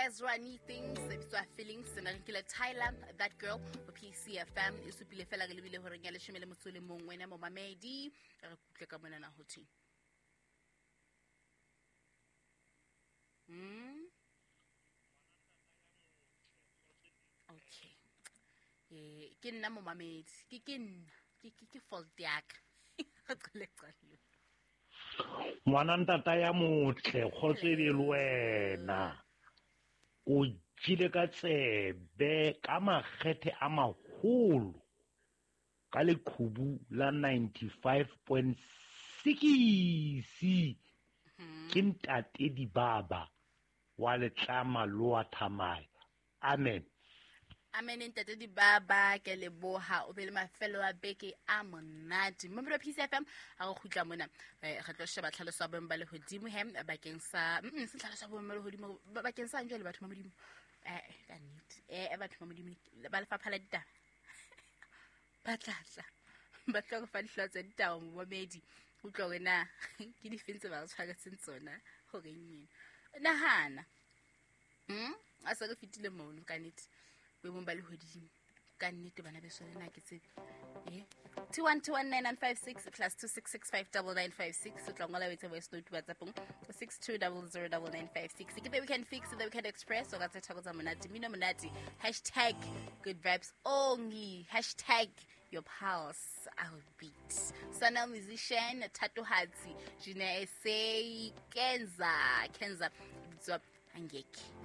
Ezrani things ebitswa feelings na re kile Tyler that girl o PCFM e supile fela re lebile hore nya le shemele motsole mongwe na mo mamedi re kutle ka mona na hothi okay ke nna mo mamedi ke fault yak ga qale ngwana ntata ya motle khotse le wena o jile ka tsebe ka makgethe a magolo ka lekhubu la 95.6 ke ntate Dibaba wa Letlama loa Thamai amen Amen ntate Dibaba ke leboha o be le mafelo a beke a monate mo mero PCFM a go khutla mona re tlo sheba tlhaloso ba ba le hodimo hem bakeng sa se tlhaloso ba mo le hodimo bakeng sa njwe le batho ba modimo ka nnete batho ba modimo ba le faphala ditaba ba tla go fa dihlotse ditaba mo momedi o tlo wena ke di fentse ba tshwaka tsona go renyena nahana a sa go fitile mo no ka nnete we bomba le hodimo ka nnete bana beso le na ke tsebe 21219956 plus 26659956 o tla ngola wetse voice note WhatsApp 62009956 ke we can fix the weekend express o ga tsa go tsa monate mino monate #good vibes only #your pulse our beat sana musician Thato Hatsi jine say Kenza bitswa angeke